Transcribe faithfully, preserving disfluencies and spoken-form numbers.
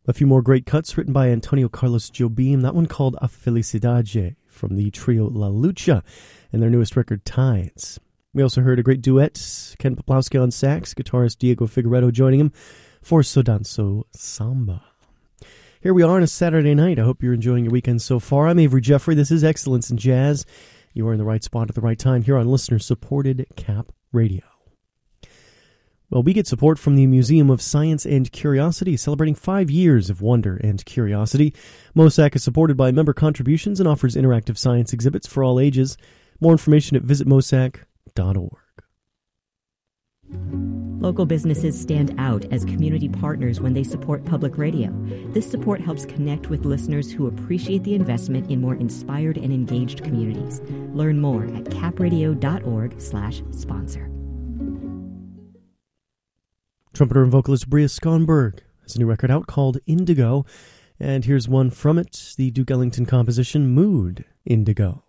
A few more great cuts written by Antonio Carlos Jobim. That one called A Felicidade from the trio La Lucha and their newest record, Tides. We also heard a great duet, Ken Poplowski on sax, guitarist Diego Figueredo joining him for So Danso Samba. Here we are on a Saturday night. I hope you're enjoying your weekend so far. I'm Avery Jeffrey. This is Excellence in Jazz. You are in the right spot at the right time here on listener-supported Cap Radio. Well, we get support from the Museum of Science and Curiosity, celebrating five years of wonder and curiosity. MOSAC is supported by member contributions and offers interactive science exhibits for all ages. More information at visit mosac dot org. Local businesses stand out as community partners when they support public radio. This support helps connect with listeners who appreciate the investment in more inspired and engaged communities. Learn more at capradio.org slash sponsor. Trumpeter and vocalist Bria Skonberg has a new record out called Indigo, and here's one from it, the Duke Ellington composition Mood Indigo.